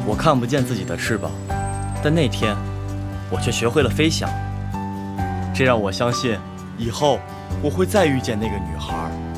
我看不见自己的翅膀，但那天我却学会了飞翔。这让我相信，以后我会再遇见那个女孩。